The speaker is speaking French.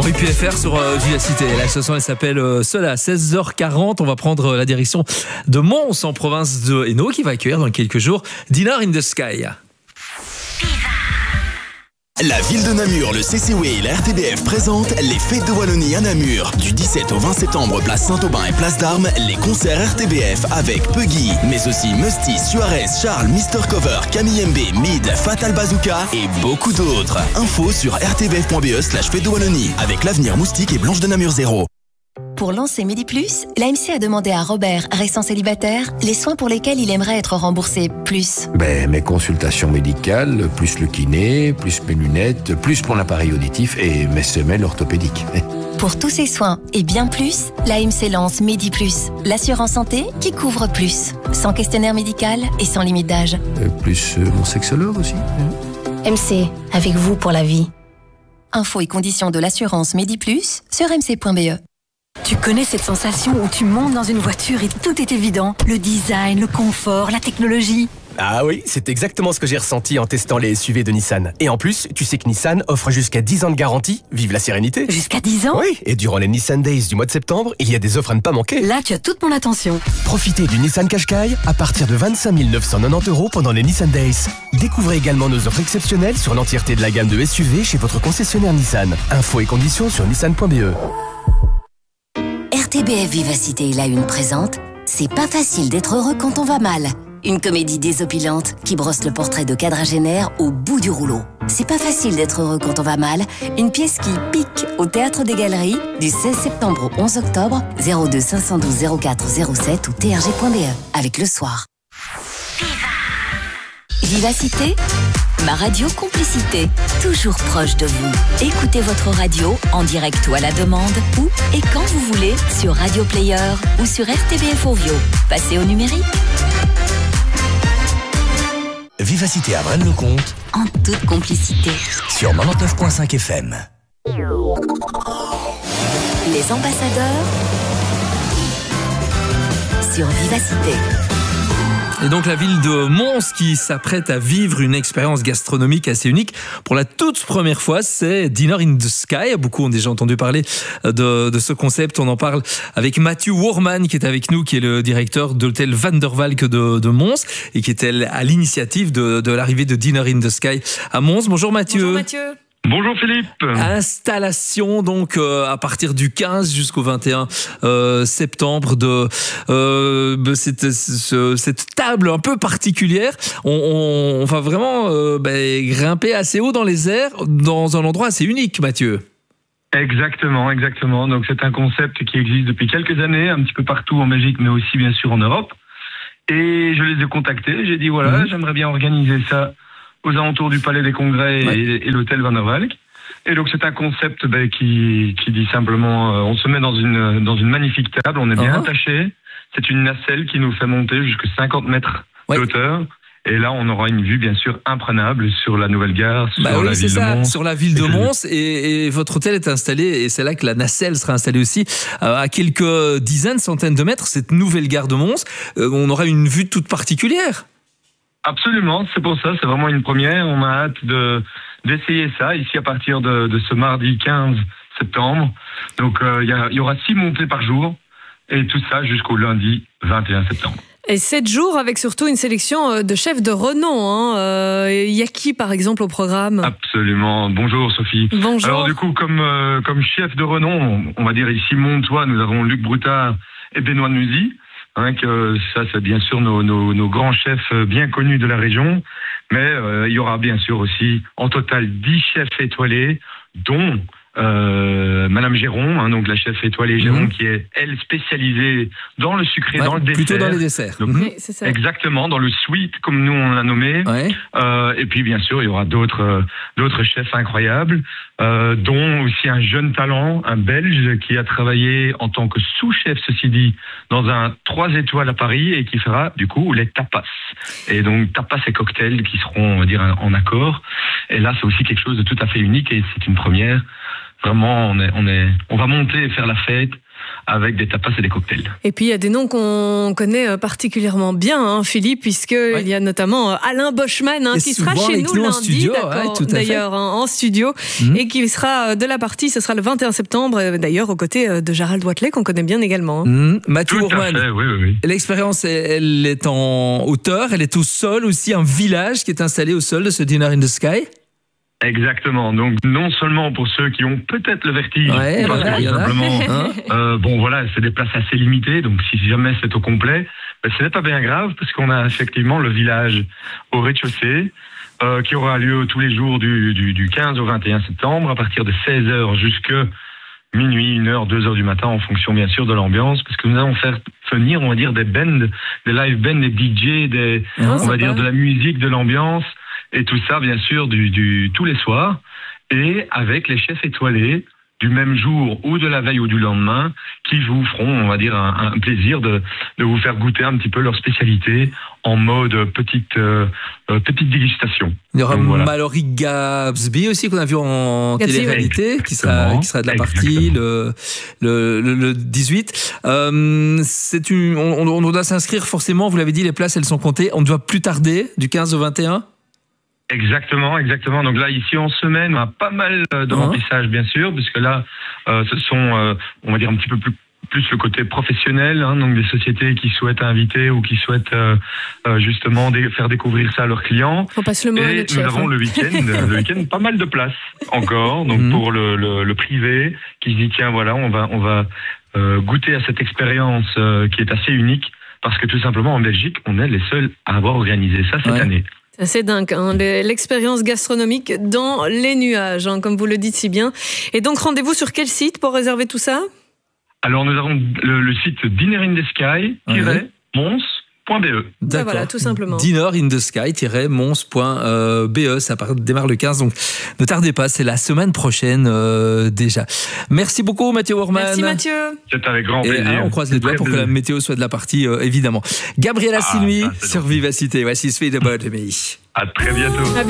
Henri PFR sur Vivacité. La chanson elle s'appelle Cela. 16h40, on va prendre la direction de Mons en province de Hainaut qui va accueillir dans quelques jours Dinner in the Sky. La ville de Namur, le CCW et la RTBF présentent les Fêtes de Wallonie à Namur. Du 17 au 20 septembre, place Saint-Aubin et place d'Armes, les concerts RTBF avec Puggy, mais aussi Musty, Suarez, Charles, Mr Cover, Camille MB, Mid, Fatal Bazooka et beaucoup d'autres. Info sur rtbf.be/Fêtes de Wallonie avec l'Avenir Moustique et Blanche de Namur 0. Pour lancer Midi Plus, l'AMC a demandé à Robert, restant célibataire, les soins pour lesquels il aimerait être remboursé plus. Mes consultations médicales, plus le kiné, plus mes lunettes, plus mon appareil auditif et mes semelles orthopédiques. Pour tous ces soins et bien plus, l'AMC lance Midi Plus, l'assurance santé qui couvre plus. Sans questionnaire médical et sans limite d'âge. Plus mon sexologue aussi. MC, avec vous pour la vie. Infos et conditions de l'assurance Midi Plus sur mc.be. Tu connais cette sensation où tu montes dans une voiture et tout est évident. Le design, le confort, la technologie. Ah oui, c'est exactement ce que j'ai ressenti en testant les SUV de Nissan. Et en plus, tu sais que Nissan offre jusqu'à 10 ans de garantie. Vive la sérénité. Jusqu'à 10 ans ? Oui, et durant les Nissan Days du mois de septembre, il y a des offres à ne pas manquer. Là, tu as toute mon attention. Profitez du Nissan Qashqai à partir de 25 990 € pendant les Nissan Days. Découvrez également nos offres exceptionnelles sur l'entièreté de la gamme de SUV chez votre concessionnaire Nissan. Infos et conditions sur nissan.be. RTBF Vivacité et la Une présente C'est pas facile d'être heureux quand on va mal. Une comédie désopilante qui brosse le portrait de quadragénaire au bout du rouleau. C'est pas facile d'être heureux quand on va mal. Une pièce qui pique au Théâtre des Galeries du 16 septembre au 11 octobre, 02 512 04 07 ou trg.be avec Le Soir. Vivacité, ma radio complicité, toujours proche de vous. Écoutez votre radio en direct ou à la demande, où et quand vous voulez, sur Radio Player ou sur RTBF Ovio. Passez au numérique. Vivacité à Braine-le-Comte En toute complicité. sur 99.5 FM. Les ambassadeurs sur Vivacité. Et donc la ville de Mons qui s'apprête à vivre une expérience gastronomique assez unique. Pour la toute première fois, c'est Dinner in the Sky. Beaucoup ont déjà entendu parler de ce concept. On en parle avec Mathieu Worman qui est avec nous, qui est le directeur de l'hôtel Van der Valk de Mons et qui était à l'initiative de l'arrivée de Dinner in the Sky à Mons. Bonjour Mathieu. Bonjour Mathieu. Bonjour Philippe. Installation donc à partir du 15 jusqu'au 21 septembre de cette table un peu particulière. On va vraiment grimper assez haut dans les airs dans un endroit assez unique, Mathieu. Exactement. Donc c'est un concept qui existe depuis quelques années, un petit peu partout en Belgique, mais aussi bien sûr en Europe. Et je les ai contactés. J'ai dit j'aimerais bien organiser ça aux alentours du Palais des Congrès et l'hôtel Van der Valk. Et donc c'est un concept qui dit simplement on se met dans une magnifique table, on est bien attaché. C'est une nacelle qui nous fait monter jusqu'à 50 mètres de hauteur. Et là, on aura une vue, bien sûr, imprenable sur la nouvelle gare, sur la ville de Mons. Sur la ville de Mons. Et votre hôtel est installé, et c'est là que la nacelle sera installée aussi, à quelques dizaines, centaines de mètres, cette nouvelle gare de Mons. On aura une vue toute particulière. Absolument, c'est pour ça, c'est vraiment une première. On a hâte d'essayer ça ici à partir de ce mardi 15 septembre. Donc il y aura 6 montées par jour et tout ça jusqu'au lundi 21 septembre. Et 7 jours avec surtout une sélection de chefs de renom. Il y a qui par exemple au programme ? Absolument. Bonjour Sophie. Bonjour. Alors du coup, comme chef de renom, on va dire ici montois, nous avons Luc Broutard et Benoît Musi. Que ça, c'est bien sûr nos grands chefs bien connus de la région. Mais il y aura bien sûr aussi en total 10 chefs étoilés, dont Madame Géron, donc la chef étoilée Géron, qui est elle spécialisée dans le sucré, dans le dessert. Plutôt dans les desserts. Donc, c'est ça. Exactement, dans le sweet comme nous on l'a nommé. Et puis bien sûr il y aura d'autres chefs incroyables, dont aussi un jeune talent, un Belge qui a travaillé en tant que sous-chef, ceci dit, dans un 3 étoiles à Paris et qui fera du coup les tapas. Et donc tapas et cocktails qui seront, on va dire, en accord. Et là c'est aussi quelque chose de tout à fait unique et c'est une première. vraiment, on va monter et faire la fête avec des tapas et des cocktails. Et puis il y a des noms qu'on connaît particulièrement bien, hein, Philippe, puisqu'il y a notamment Alain Boschman qui sera chez nous lundi, studio, d'ailleurs en studio, et qui sera de la partie, ce sera le 21 septembre, d'ailleurs aux côtés de Gérald Watley, qu'on connaît bien également. Mathieu Ourman, oui. L'expérience, elle est en hauteur, elle est au sol aussi, un village qui est installé au sol de ce Dinner in the Sky. Exactement. Donc non seulement pour ceux qui ont peut-être le vertige, bon voilà, c'est des places assez limitées, donc si jamais c'est au complet, ce n'est pas bien grave parce qu'on a effectivement le village au rez-de-chaussée qui aura lieu tous les jours du 15 au 21 septembre à partir de 16h jusque minuit, 1h, 2h du matin en fonction bien sûr de l'ambiance, parce que nous allons faire venir, on va dire, des bands, des live bands, des DJ, on va dire de la musique, de l'ambiance. Et tout ça, bien sûr, tous les soirs, et avec les chefs étoilés du même jour ou de la veille ou du lendemain, qui vous feront, on va dire, un plaisir de vous faire goûter un petit peu leur spécialité en mode petite dégustation. Il y aura Mallory Gatsby aussi, qu'on a vu en télé-réalité, qui sera de la partie le 18. On doit s'inscrire forcément, vous l'avez dit, les places, elles sont comptées. On ne doit plus tarder, du 15 au 21. Exactement. Donc là, ici, en semaine, on a pas mal de remplissage, bien sûr, puisque là, ce sont, on va dire, un petit peu plus le côté professionnel, donc des sociétés qui souhaitent inviter ou qui souhaitent justement faire découvrir ça à leurs clients. On passe le mot à notre chef. Nous avons le week-end, pas mal de places encore, donc pour le privé, qui se dit, tiens, voilà, on va goûter à cette expérience qui est assez unique, parce que tout simplement, en Belgique, on est les seuls à avoir organisé ça cette année. C'est assez dingue, l'expérience gastronomique dans les nuages, comme vous le dites si bien. Et donc, rendez-vous sur quel site pour réserver tout ça ? Alors, nous avons le site dinnerindthesky-mons.be. D'accord. Voilà, tout simplement. dinnerindthesky-mons.be, ça démarre le 15, donc ne tardez pas, c'est la semaine prochaine déjà. Merci beaucoup Mathieu Ourman. Merci Mathieu. C'est avec grand plaisir. On croise les doigts pour que la météo soit de la partie, évidemment. Gabriela Silmi sur Vivacité, voici Sweet About Me. À très bientôt.